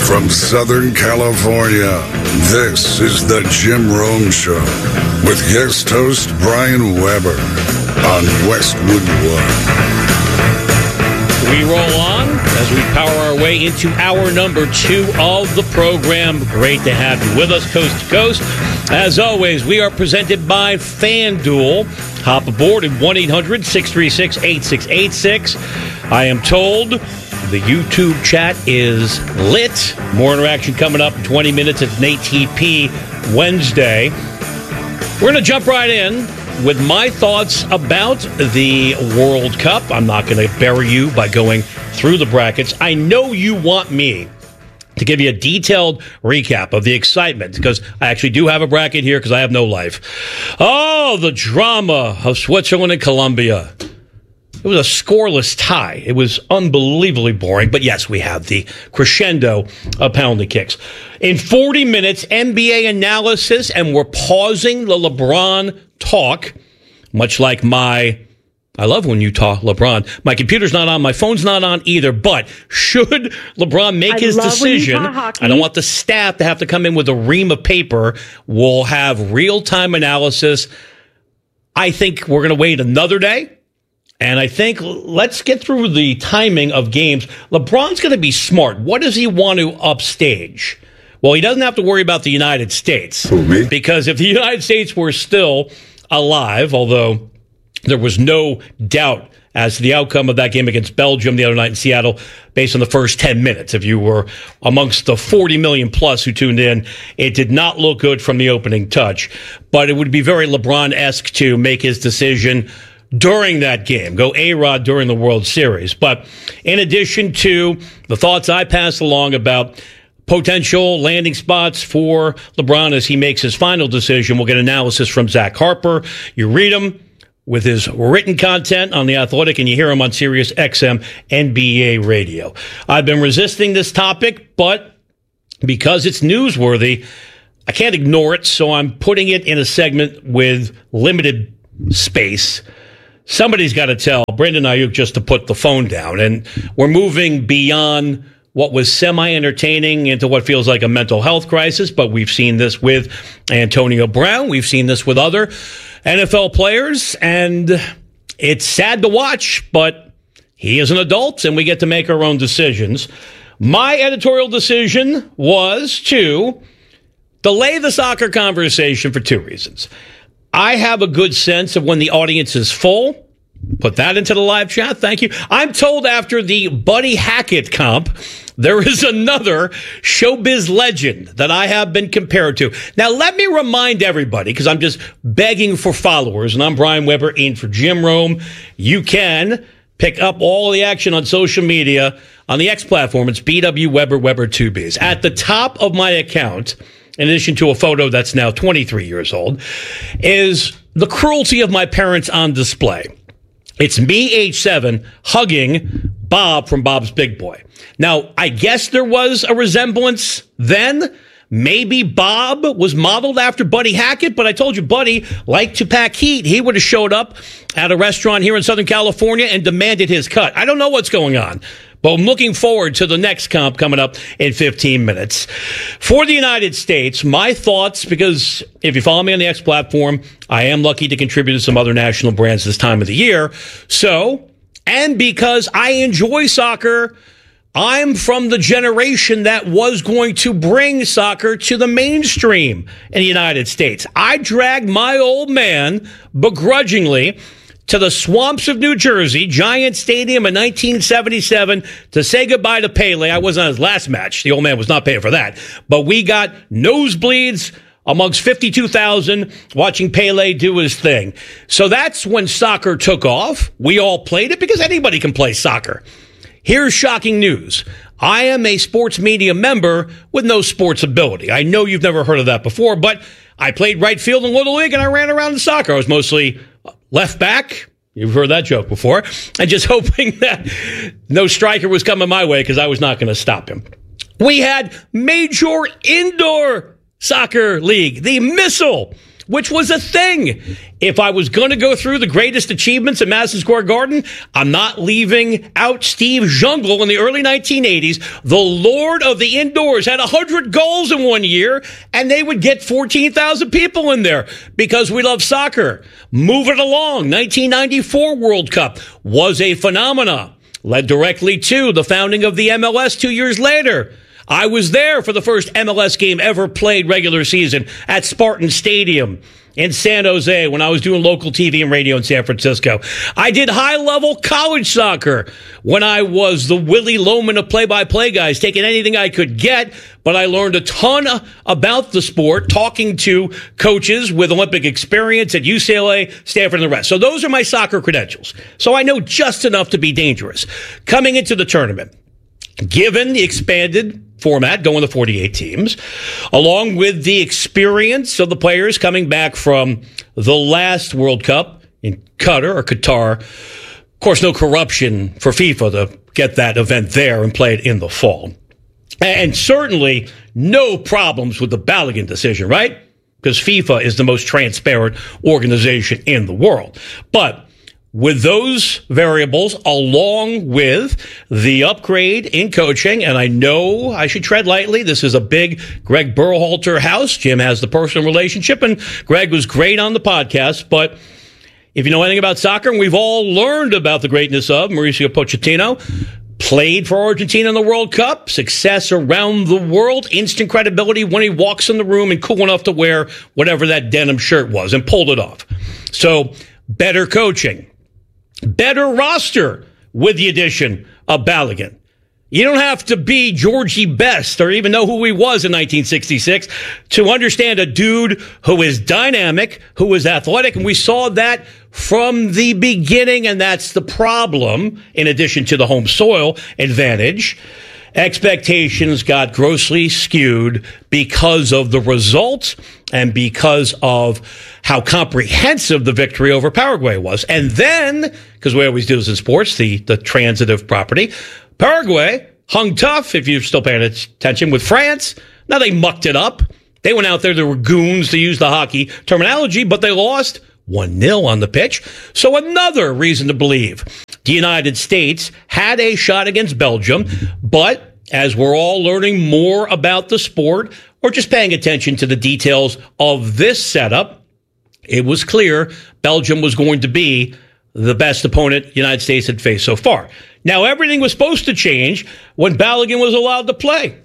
From Southern California, this is the Jim Rome Show with guest host Brian Weber on Westwood One. We roll on as we power our way into hour number 2 of the program. Great to have you with us coast to coast. As always, we are presented by FanDuel. Hop aboard at 1-800-636-8686. I am told the YouTube chat is lit. More interaction coming up in 20 minutes. It's Nate TP Wednesday. We're going to jump right in with my thoughts about the World Cup. I'm not going to bury you by going through the brackets. I know you want me to give you a detailed recap of the excitement, because I actually do have a bracket here because I have no life. Oh, the drama of Switzerland and Colombia. It was a scoreless tie. It was unbelievably boring. But yes, we have the crescendo of penalty kicks. In 40 minutes, NBA analysis, and we're pausing the LeBron talk, much like I love when you talk LeBron. My computer's not on, my phone's not on either, but should LeBron make his decision, I don't want the staff to have to come in with a ream of paper. We'll have real-time analysis. I think we're going to wait another day. And I think let's get through the timing of games. LeBron's going to be smart. What does he want to upstage? Well, he doesn't have to worry about the United States. Who, me? Because if the United States were still alive, although there was no doubt as to the outcome of that game against Belgium the other night in Seattle based on the first 10 minutes. If you were amongst the 40 million plus who tuned in, it did not look good from the opening touch. But it would be very LeBron-esque to make his decision during that game, go A-Rod during the World Series. But in addition to the thoughts I pass along about potential landing spots for LeBron as he makes his final decision, we'll get analysis from Zach Harper. You read him with his written content on The Athletic, and you hear him on Sirius XM NBA Radio. I've been resisting this topic, but because it's newsworthy, I can't ignore it, so I'm putting it in a segment with limited space. Somebody's got to tell Brandon Ayuk just to put the phone down. And we're moving beyond what was semi-entertaining into what feels like a mental health crisis. But we've seen this with Antonio Brown. We've seen this with other NFL players. And it's sad to watch, but he is an adult, and we get to make our own decisions. My editorial decision was to delay the soccer conversation for 2 reasons. I have a good sense of when the audience is full. Put that into the live chat. Thank you. I'm told after the Buddy Hackett comp, there is another showbiz legend that I have been compared to. Now, let me remind everybody, because I'm just begging for followers, and I'm Brian Weber in for Jim Rome. You can pick up all the action on social media on the X platform. It's BW Weber, Weber2Bs. At the top of my account, in addition to a photo that's now 23 years old, is the cruelty of my parents on display. It's me, age 7, hugging Bob from Bob's Big Boy. Now, I guess there was a resemblance then. Maybe Bob was modeled after Buddy Hackett, but I told you Buddy liked to pack heat. He would have showed up at a restaurant here in Southern California and demanded his cut. I don't know what's going on, but I'm looking forward to the next comp coming up in 15 minutes. For the United States, my thoughts, because if you follow me on the X platform, I am lucky to contribute to some other national brands this time of the year. So, and because I enjoy soccer, I'm from the generation that was going to bring soccer to the mainstream in the United States. I dragged my old man begrudgingly to the swamps of New Jersey, Giant Stadium in 1977 to say goodbye to Pele. I wasn't on his last match. The old man was not paying for that. But we got nosebleeds amongst 52,000 watching Pele do his thing. So that's when soccer took off. We all played it because anybody can play soccer. Here's shocking news. I am a sports media member with no sports ability. I know you've never heard of that before, but I played right field in Little League and I ran around in soccer. I was mostly left back. You've heard that joke before. And just hoping that no striker was coming my way because I was not going to stop him. We had Major Indoor Soccer League, the Missile, which was a thing. If I was going to go through the greatest achievements at Madison Square Garden, I'm not leaving out Steve Jungle in the early 1980s. The Lord of the Indoors had 100 goals in one year, and they would get 14,000 people in there because we love soccer. Move it along. 1994 World Cup was a phenomenon. Led directly to the founding of the MLS 2 years later. I was there for the first MLS game ever played regular season at Spartan Stadium in San Jose when I was doing local TV and radio in San Francisco. I did high-level college soccer when I was the Willie Loman of play-by-play guys, taking anything I could get, but I learned a ton about the sport, talking to coaches with Olympic experience at UCLA, Stanford, and the rest. So those are my soccer credentials. So I know just enough to be dangerous. Coming into the tournament, given the expanded format, going to 48 teams, along with the experience of the players coming back from the last World Cup in Qatar. Of course, no corruption for FIFA to get that event there and play it in the fall. And certainly no problems with the Balogun decision, right? Because FIFA is the most transparent organization in the world. But with those variables, along with the upgrade in coaching, and I know I should tread lightly. This is a big Greg Berhalter house. Jim has the personal relationship, and Greg was great on the podcast. But if you know anything about soccer, and we've all learned about the greatness of Mauricio Pochettino, played for Argentina in the World Cup, success around the world, instant credibility when he walks in the room and cool enough to wear whatever that denim shirt was and pulled it off. So better coaching. Better roster with the addition of Balogun. You don't have to be Georgie Best or even know who he was in 1966 to understand a dude who is dynamic, who is athletic, and we saw that from the beginning, and that's the problem, in addition to the home soil advantage. Expectations got grossly skewed because of the results and because of how comprehensive the victory over Paraguay was. And then, because we always do this in sports, the transitive property, Paraguay hung tough, if you're still paying attention, with France. Now they mucked it up. They went out there, they were goons, to use the hockey terminology, but they lost 1-0 on the pitch. So another reason to believe the United States had a shot against Belgium, but as we're all learning more about the sport or just paying attention to the details of this setup, it was clear Belgium was going to be the best opponent the United States had faced so far. Now, everything was supposed to change when Balogun was allowed to play.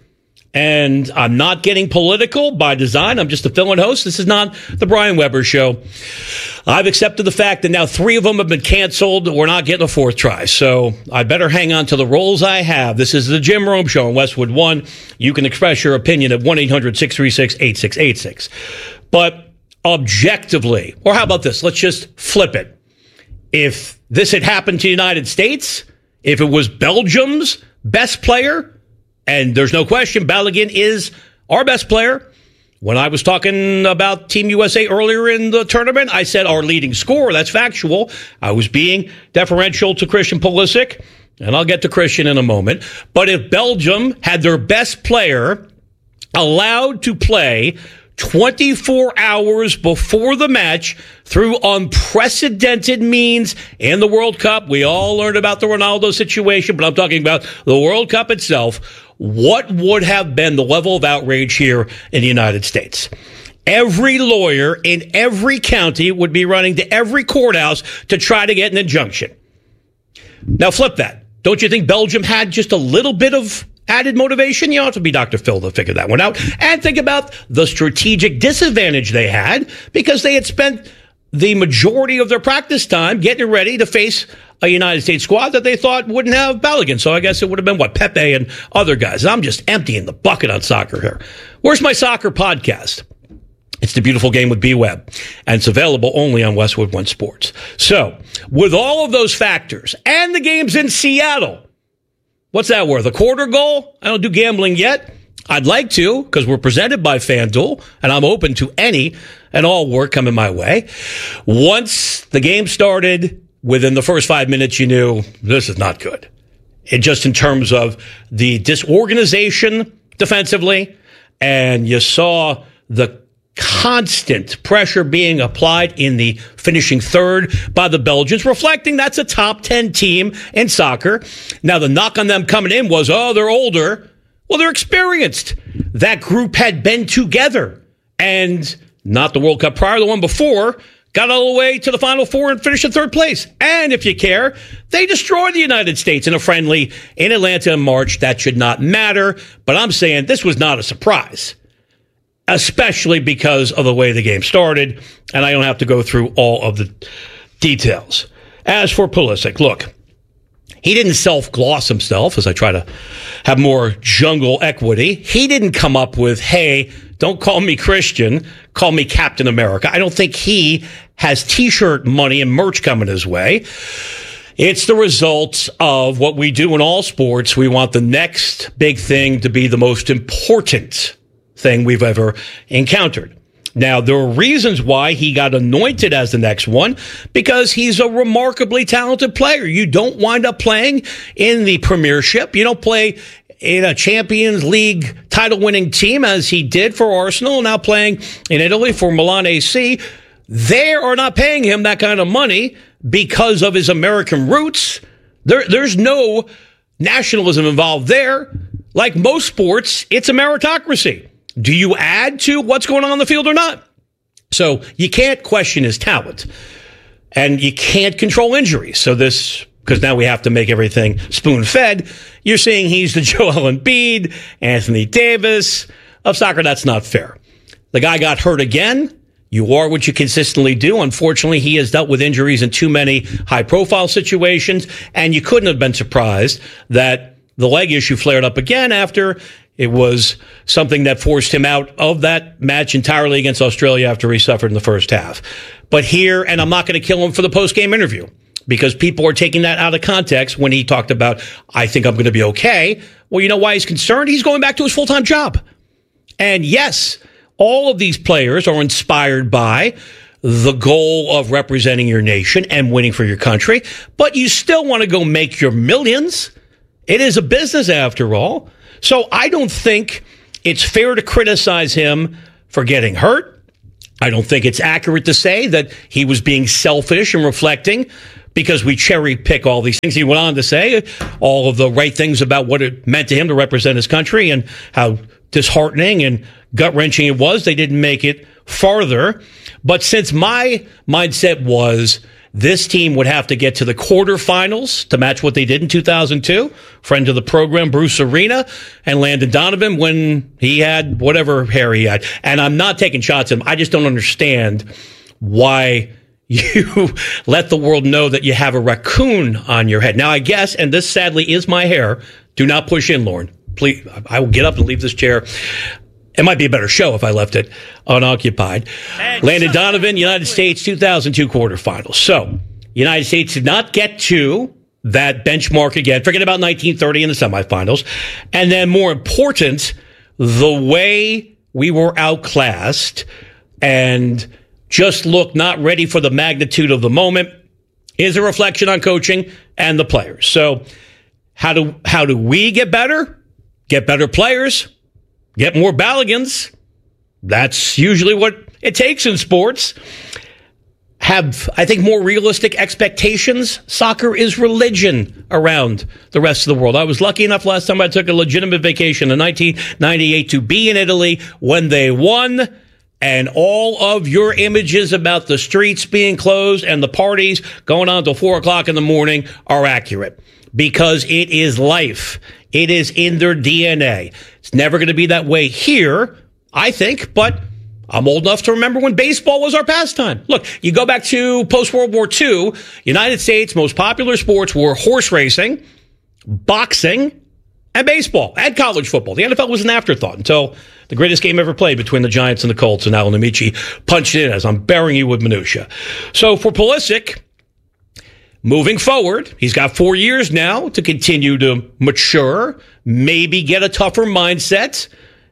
And I'm not getting political by design. I'm just a fill-in host. This is not the Brian Weber Show. I've accepted the fact that now 3 of them have been canceled. We're not getting a 4th try. So I better hang on to the roles I have. This is the Jim Rome Show on Westwood One. You can express your opinion at 1-800-636-8686. But objectively, or how about this? Let's just flip it. If this had happened to the United States, if it was Belgium's best player, and there's no question, Balogun is our best player. When I was talking about Team USA earlier in the tournament, I said our leading scorer. That's factual. I was being deferential to Christian Pulisic, and I'll get to Christian in a moment. But if Belgium had their best player allowed to play 24 hours before the match through unprecedented means in the World Cup, we all learned about the Ronaldo situation, but I'm talking about the World Cup itself. What would have been the level of outrage here in the United States? Every lawyer in every county would be running to every courthouse to try to get an injunction. Now flip that. Don't you think Belgium had just a little bit of added motivation? You don't have to be Dr. Phil to figure that one out. And think about the strategic disadvantage they had because they had spent the majority of their practice time getting ready to face a United States squad that they thought wouldn't have Balogun. So I guess it would have been, Pepe and other guys. I'm just emptying the bucket on soccer here. Where's my soccer podcast? It's The Beautiful Game with B-Web, and it's available only on Westwood One Sports. So with all of those factors and the games in Seattle, what's that worth? A quarter goal? I don't do gambling yet. I'd like to, because we're presented by FanDuel, and I'm open to any and all work coming my way. Once the game started, within the first 5 minutes, you knew this is not good. It just in terms of the disorganization defensively, and you saw the constant pressure being applied in the finishing third by the Belgians, reflecting that's a top 10 team in soccer. Now, the knock on them coming in was, oh, they're older. Well, they're experienced. That group had been together, and not the World Cup prior, the one before, got all the way to the Final Four and finished in third place. And if you care, they destroyed the United States in a friendly in Atlanta in March. That should not matter, but I'm saying this was not a surprise, especially because of the way the game started, and I don't have to go through all of the details. As for Pulisic, look, he didn't self-gloss himself, as I try to have more jungle equity. He didn't come up with, hey, don't call me Christian, call me Captain America. I don't think he has T-shirt money and merch coming his way. It's the result of what we do in all sports. We want the next big thing to be the most important thing we've ever encountered. Now, there are reasons why he got anointed as the next one, because he's a remarkably talented player. You don't wind up playing in the Premiership. You don't play in a Champions League title-winning team, as he did for Arsenal, now playing in Italy for Milan AC. They are not paying him that kind of money because of his American roots. There's no nationalism involved there. Like most sports, it's a meritocracy. Do you add to what's going on the field or not? So you can't question his talent, and you can't control injuries. So because now we have to make everything spoon-fed, you're saying he's the Joel Embiid, Anthony Davis of soccer. That's not fair. The guy got hurt again. You are what you consistently do. Unfortunately, he has dealt with injuries in too many high-profile situations, and you couldn't have been surprised that the leg issue flared up again after it was something that forced him out of that match entirely against Australia after he suffered in the first half. But here, and I'm not going to kill him for the post-game interview, because people are taking that out of context when he talked about, I think I'm going to be okay. Well, you know why he's concerned? He's going back to his full-time job. And yes, all of these players are inspired by the goal of representing your nation and winning for your country, but you still want to go make your millions. It is a business after all. So I don't think it's fair to criticize him for getting hurt. I don't think it's accurate to say that he was being selfish and reflecting because we cherry pick all these things. He went on to say all of the right things about what it meant to him to represent his country and how disheartening and gut-wrenching it was. They didn't make it farther. But since my mindset was this team would have to get to the quarterfinals to match what they did in 2002. Friend of the program, Bruce Arena, and Landon Donovan when he had whatever hair he had. And I'm not taking shots at him. I just don't understand why you let the world know that you have a raccoon on your head. Now, I guess, and this sadly is my hair, do not push in, Lauren. Please, I will get up and leave this chair. It might be a better show if I left it unoccupied. Landon Donovan, United States 2002 quarterfinals. So, United States did not get to that benchmark again. Forget about 1930 in the semifinals. And then more important, the way we were outclassed and just looked not ready for the magnitude of the moment is a reflection on coaching and the players. So, how do we get better? Get better players. Get more Balligans. That's usually what it takes in sports. Have, I think, more realistic expectations. Soccer is religion around the rest of the world. I was lucky enough last time I took a legitimate vacation in 1998 to be in Italy when they won. And all of your images about the streets being closed and the parties going on till 4 o'clock in the morning are accurate. Because it is life. It is in their DNA. It's never going to be that way here, I think, but I'm old enough to remember when baseball was our pastime. Look, you go back to post-World War II, United States' most popular sports were horse racing, boxing, and baseball, and college football. The NFL was an afterthought until the greatest game ever played between the Giants and the Colts, and Alan Amici punched in as I'm burying you with minutia. So for Pulisic, moving forward, he's got 4 years now to continue to mature, maybe get a tougher mindset.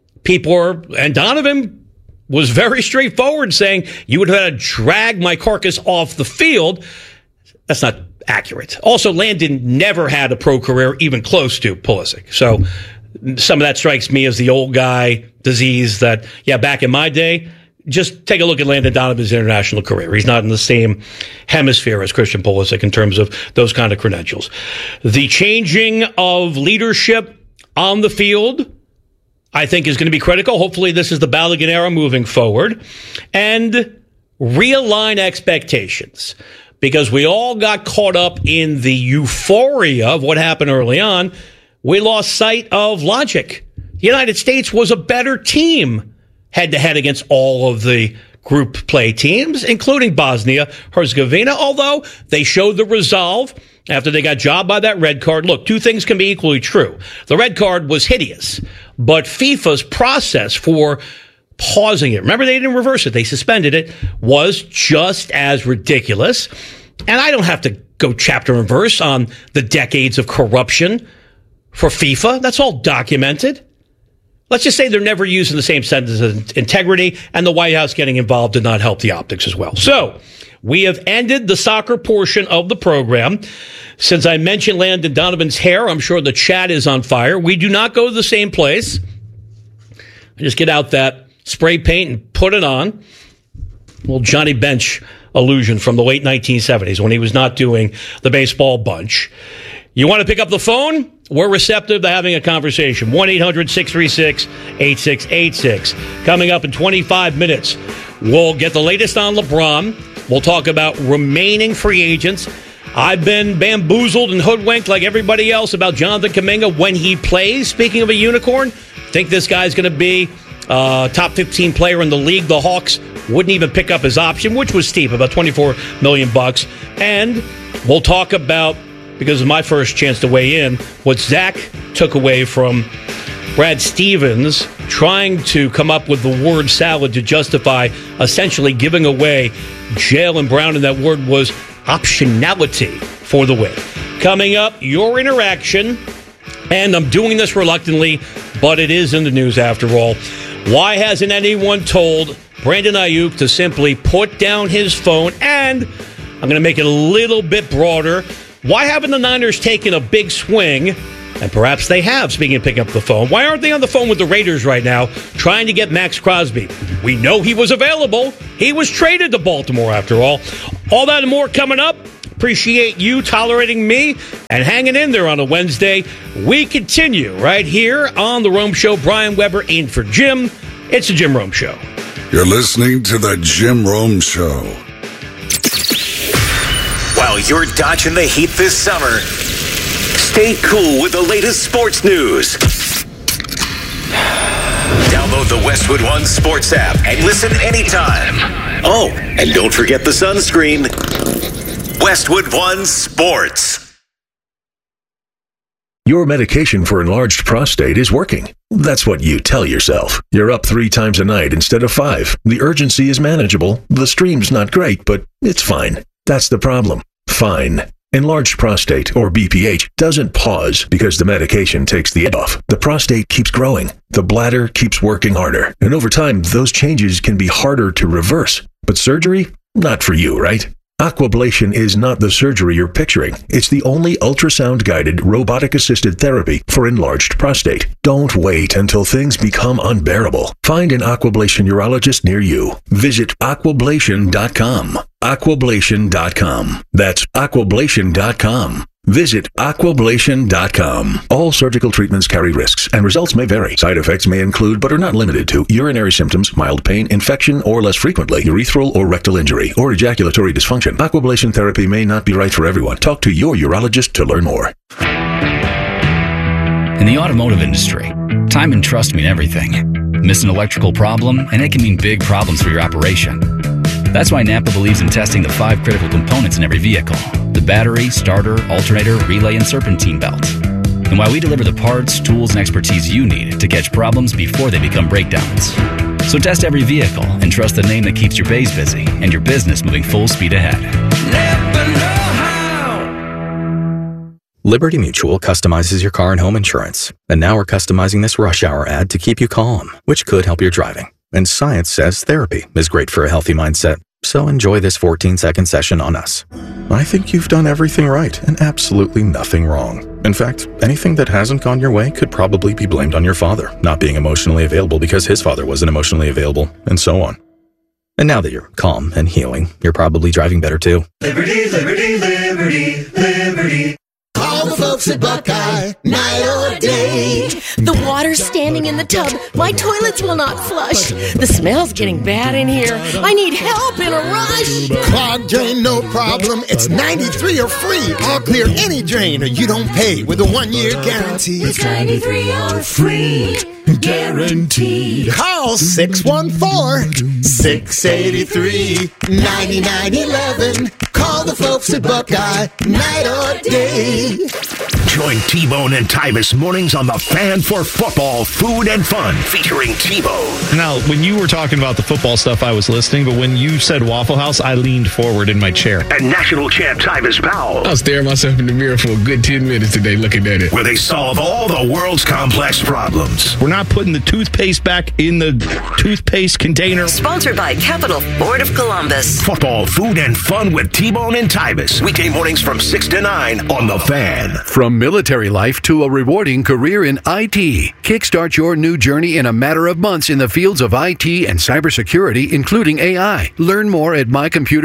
And Donovan was very straightforward, saying you would have had to drag my carcass off the field. That's not accurate. Also, Landon never had a pro career even close to Pulisic. So some of that strikes me as the old guy disease that, back in my day, just take a look at Landon Donovan's international career. He's not in the same hemisphere as Christian Pulisic in terms of those kind of credentials. The changing of leadership on the field, I think, is going to be critical. Hopefully this is the Balogun era moving forward. And realign expectations, because we all got caught up in the euphoria of what happened early on. We lost sight of logic. The United States was a better team head-to-head against all of the group play teams, including Bosnia-Herzegovina, although they showed the resolve after they got jobbed by that red card. Look, two things can be equally true. The red card was hideous, but FIFA's process for pausing it, remember they didn't reverse it, they suspended it, was just as ridiculous. And I don't have to go chapter and verse on the decades of corruption for FIFA. That's all documented. Let's just say they're never used in the same sentence as integrity, and the White House getting involved did not help the optics as well. So we have ended the soccer portion of the program. Since I mentioned Landon Donovan's hair, I'm sure the chat is on fire. We do not go to the same place. I just get out that spray paint and put it on. Little Johnny Bench illusion from the late 1970s when he was not doing the baseball bunch. You want to pick up the phone? We're receptive to having a conversation. 1-800-636-8686. Coming up in 25 minutes, we'll get the latest on LeBron. We'll talk about remaining free agents. I've been bamboozled and hoodwinked like everybody else about Jonathan Kuminga when he plays. Speaking of a unicorn, think this guy's going to be a top 15 player in the league. The Hawks wouldn't even pick up his option, which was steep, about $24 million. And we'll talk about, because it's my first chance to weigh in, what Zach took away from Brad Stevens trying to come up with the word salad to justify essentially giving away Jaylen Brown, and that word was optionality for the win. Coming up, your interaction, and I'm doing this reluctantly, but it is in the news after all. Why hasn't anyone told Brandon Ayuk to simply put down his phone? And I'm going to make it a little bit broader. Why haven't the Niners taken a big swing? And perhaps they have, speaking of picking up the phone. Why aren't they on the phone with the Raiders right now trying to get Max Crosby? We know he was available. He was traded to Baltimore after all. All that and more coming up. Appreciate you tolerating me and hanging in there on a Wednesday. We continue right here on The Rome Show. Brian Weber in for Jim. It's the Jim Rome Show. You're listening to the Jim Rome Show. While you're dodging the heat this summer, stay cool with the latest sports news. Download the Westwood One Sports app and listen anytime. Oh, and don't forget the sunscreen. Westwood One Sports. Your medication for enlarged prostate is working. That's what you tell yourself. You're up 3 times a night instead of 5. The urgency is manageable. The stream's not great, but it's fine. That's the problem. Fine. Enlarged prostate, or BPH, doesn't pause because the medication takes the edge off. The prostate keeps growing. The bladder keeps working harder. And over time, those changes can be harder to reverse. But surgery? Not for you, right? Aquablation is not the surgery you're picturing. It's the only ultrasound-guided, robotic-assisted therapy for enlarged prostate. Don't wait until things become unbearable. Find an Aquablation urologist near you. Visit aquablation.com. Aquablation.com. That's aquablation.com. Visit aquablation.com. All surgical treatments carry risks, and results may vary. Side effects may include, but are not limited to, urinary symptoms, mild pain, infection, or less frequently, urethral or rectal injury, or ejaculatory dysfunction. Aquablation therapy may not be right for everyone. Talk to your urologist to learn more. In the automotive industry, time and trust mean everything. Miss an electrical problem, and it can mean big problems for your operation. That's why Napa believes in testing the 5 critical components in every vehicle: the battery, starter, alternator, relay, and serpentine belt. And why we deliver the parts, tools, and expertise you need to catch problems before they become breakdowns. So test every vehicle and trust the name that keeps your bays busy and your business moving full speed ahead. Napa know-how. Liberty Mutual customizes your car and home insurance. And now we're customizing this rush hour ad to keep you calm, which could help your driving. And science says therapy is great for a healthy mindset. So enjoy this 14-second session on us. I think you've done everything right and absolutely nothing wrong. In fact, anything that hasn't gone your way could probably be blamed on your father not being emotionally available because his father wasn't emotionally available, and so on. And now that you're calm and healing, you're probably driving better too. Liberty, liberty, liberty, liberty. Call the folks at Buckeye, night or day. The water's standing in the tub. My toilets will not flush. The smell's getting bad in here. I need help in a rush. Clogged drain, no problem. It's 93 or free. I'll clear any drain or you don't pay with a 1-year guarantee. It's 93 or free. Guaranteed. Call 614-683-9911. Call the folks at Buckeye, night or day. Join T-Bone and Tybus mornings on The Fan for football, food, and fun, featuring T-Bone. Now, when you were talking about the football stuff, I was listening, but when you said Waffle House, I leaned forward in my chair. And national champ Tybus Powell. I was staring myself in the mirror for a good 10 minutes today looking at it. Where they solve all the world's complex problems. We're not putting the toothpaste back in the toothpaste container. Sponsored by Capital Ford of Columbus. Football, food, and fun with T-Bone and Tybus. Weekday mornings from 6 to 9 on The Fan. From military life to a rewarding career in IT. Kickstart your new journey in a matter of months in the fields of IT and cybersecurity, including AI. Learn more at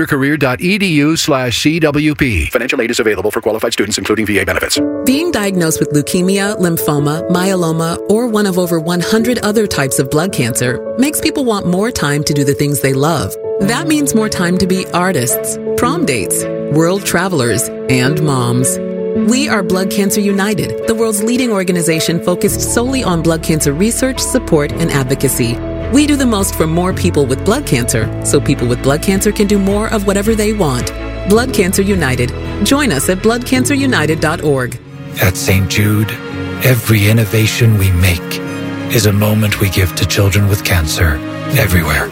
mycomputercareer.edu/CWP. Financial aid is available for qualified students, including VA benefits. Being diagnosed with leukemia, lymphoma, myeloma, or one of over 100 other types of blood cancer makes people want more time to do the things they love. That means more time to be artists, prom dates, world travelers, and moms. We are Blood Cancer United, the world's leading organization focused solely on blood cancer research, support, and advocacy. We do the most for more people with blood cancer, so people with blood cancer can do more of whatever they want. Blood Cancer United. Join us at bloodcancerunited.org. At St. Jude, every innovation we make is a moment we give to children with cancer everywhere.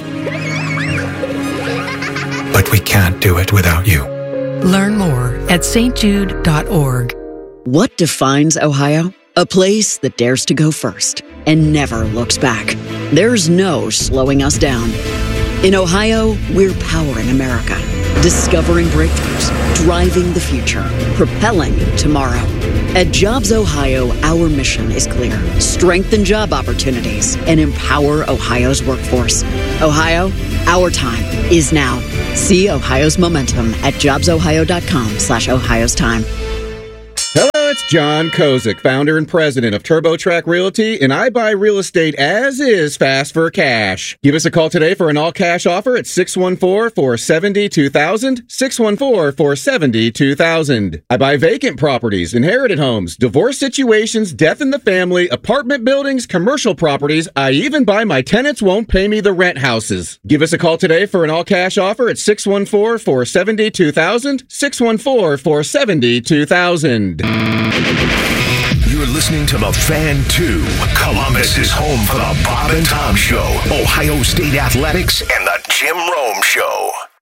But we can't do it without you. Learn more at stjude.org. What defines Ohio? A place that dares to go first and never looks back. There's no slowing us down. In Ohio, we're powering America, discovering breakthroughs, driving the future, propelling tomorrow. At Jobs Ohio, our mission is clear. Strengthen job opportunities and empower Ohio's workforce. Ohio, our time is now. See Ohio's momentum at jobsohio.com/Ohio's time. Hello, it's John Kozik, founder and president of TurboTrack Realty, and I buy real estate as is fast for cash. Give us a call today for an all-cash offer at 614-470-2000, 614-470-2000. I buy vacant properties, inherited homes, divorce situations, death in the family, apartment buildings, commercial properties. I even buy my tenants won't pay me the rent houses. Give us a call today for an all-cash offer at 614-470-2000, 614-470-2000. You're listening to The Fan 2. Columbus is home for the Bob and Tom Show, Ohio State Athletics, and the Jim Rome Show.